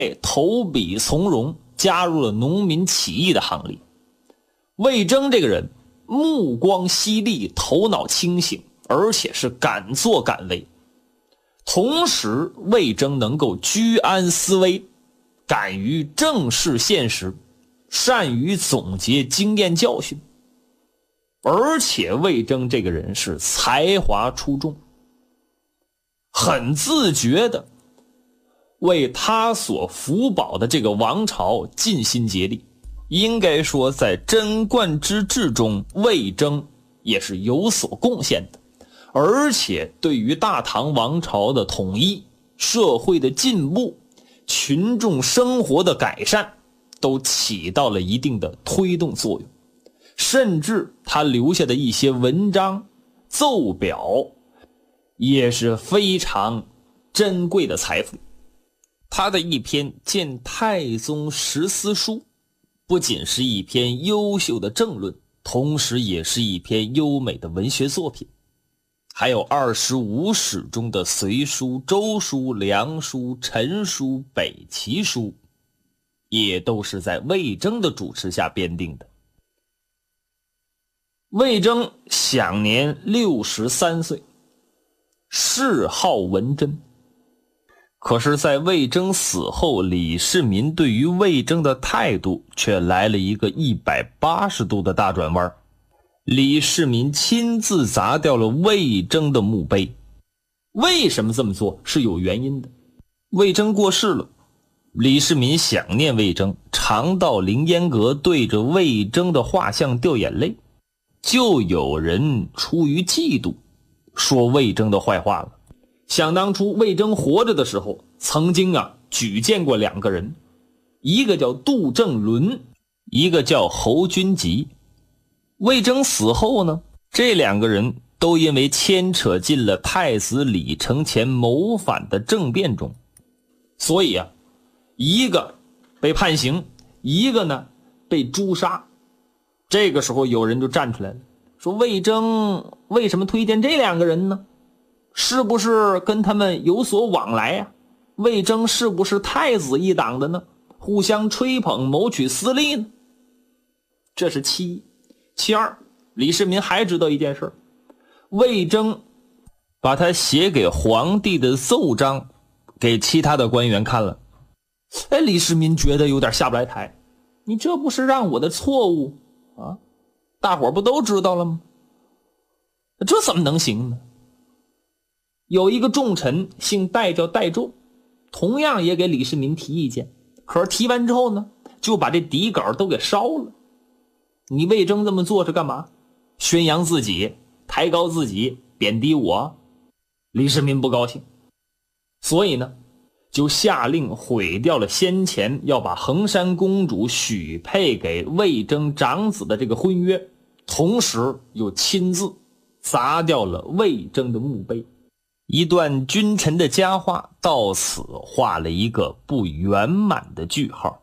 投笔从戎，加入了农民起义的行列。魏征这个人目光犀利，头脑清醒，而且是敢作敢为。同时魏征能够居安思危，敢于正视现实，善于总结经验教训。而且魏征这个人是才华出众，很自觉的为他所辅保的这个王朝尽心竭力。应该说在贞观之治中，魏征也是有所贡献的，而且对于大唐王朝的统一、社会的进步、群众生活的改善都起到了一定的推动作用。甚至他留下的一些文章、奏表也是非常珍贵的财富。他的一篇《见太宗十思书》不仅是一篇优秀的政论，同时也是一篇优美的文学作品。还有25史中的隋书、周书、梁书、陈书、北齐书，也都是在魏征的主持下编定的。魏征享年63岁，谥号文贞。可是在魏征死后，李世民对于魏征的态度却来了一个180度的大转弯。李世民亲自砸掉了魏征的墓碑。为什么这么做？是有原因的。魏征过世了，李世民想念魏征，常到凌烟阁对着魏征的画像掉眼泪。就有人出于嫉妒说魏征的坏话了。想当初魏征活着的时候，曾经举荐过2个人，一个叫杜正伦，一个叫侯君集。魏征死后呢，这2个人都因为牵扯进了太子李承乾谋反的政变中，所以一个被判刑，一个呢被诛杀。这个时候有人就站出来了，说魏征为什么推荐这2个人呢？是不是跟他们有所往来呀？魏征是不是太子一党的呢？互相吹捧，谋取私利呢？这是其一。其二，李世民还知道一件事，魏征把他写给皇帝的奏章给其他的官员看了。李世民觉得有点下不来台，你这不是让我的错误大伙不都知道了吗？这怎么能行呢？有一个重臣姓戴，叫戴胄，同样也给李世民提意见，可是提完之后呢，就把这底稿都给烧了。你魏征这么做是干嘛？宣扬自己，抬高自己，贬低我？李世民不高兴，所以呢，就下令毁掉了先前要把衡山公主许配给魏征长子的这个婚约，同时又亲自砸掉了魏征的墓碑。一段君臣的佳话到此画了一个不圆满的句号。